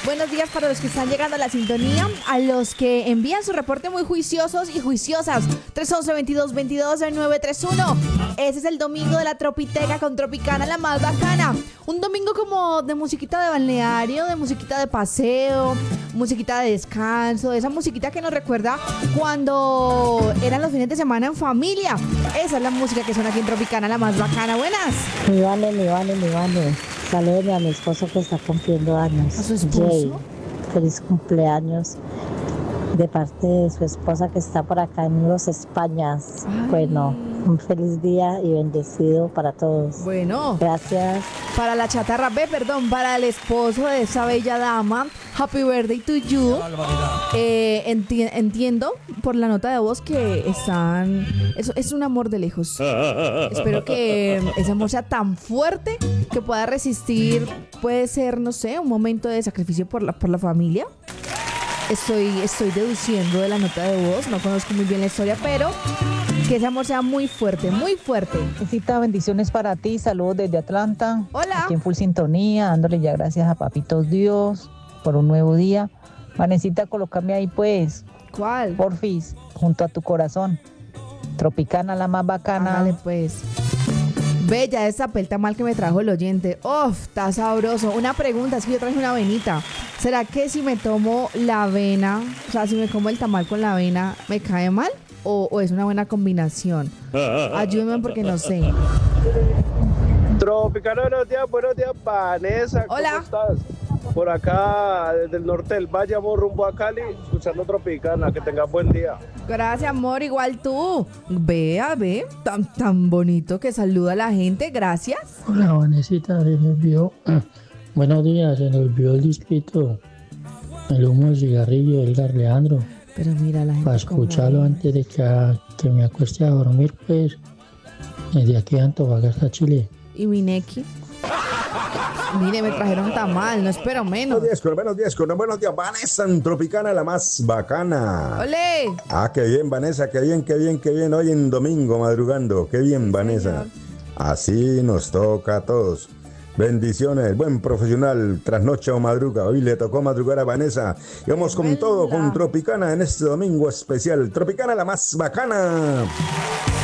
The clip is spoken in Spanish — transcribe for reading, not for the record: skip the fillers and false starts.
Buenos días para los que están llegando a la sintonía, a los que envían su reporte muy juiciosos y juiciosas. 311-2222-931. Ese es el domingo de la Tropiteca con Tropicana, la más bacana. Un domingo como de musiquita de balneario, de musiquita de paseo, musiquita de descanso, esa musiquita que nos recuerda cuando eran los fines de semana en familia. Esa es la música que suena aquí en Tropicana, la más bacana. Buenas. Mi Vane. Salúdeme a mi esposo que está cumpliendo años. ¿A su esposo? Jay, feliz cumpleaños de parte de su esposa que está por acá en Los Españas. Ay. Bueno, un feliz día y bendecido para todos. Bueno. Gracias. Para la chatarra para el esposo de esa bella dama, happy birthday to you. Entiendo por la nota de voz que están... Es un amor de lejos. Espero que ese amor sea tan fuerte que pueda resistir, puede ser, no sé, un momento de sacrificio por la familia. Estoy deduciendo de la nota de voz, no conozco muy bien la historia, pero que ese amor sea muy fuerte, muy fuerte. Cita, bendiciones para ti, saludos desde Atlanta. Hola. Aquí en full sintonía, dándole ya gracias a Papitos Dios por un nuevo día. Vanesita, colócame ahí pues, ¿Cuál? porfis, junto a tu corazón. Tropicana, la más bacana. Dale pues. Bella esa pelta mal que me trajo el oyente. ¡Uf! Está sabroso. Una pregunta, es que yo traje una avenita. ¿Será que si me tomo la avena, o sea, si me como el tamal con la avena, me cae mal? ¿O es una buena combinación? Ayúdenme porque no sé. Tropicana, buenos días, Vanessa. Hola. ¿Cómo estás? Por acá, desde el norte del Valle, vamos rumbo a Cali, escuchando Tropicana. Que tengas buen día. Gracias, amor, igual tú. Ve, tan bonito que saluda a la gente, gracias. Hola, Vanesita, se me olvidó. Buenos días, se me olvidó el disquito. El humo del cigarrillo, Edgar Leandro. Pero mira la gente. Para escucharlo antes de que me acueste a dormir, pues, desde aquí a Antofagasta, Chile. Y mi Neki. Mire, me trajeron tamal, no espero menos. Buenos días, Vanessa en Tropicana, la más bacana. ¡Olé! Ah, qué bien, Vanessa, qué bien. Hoy en domingo, madrugando. Qué bien, Vanessa. Señor. Así nos toca a todos. Bendiciones, buen profesional, trasnocha o madruga. Hoy le tocó madrugar a Vanessa. Y vamos con todo, con Tropicana en este domingo especial. Tropicana, la más bacana.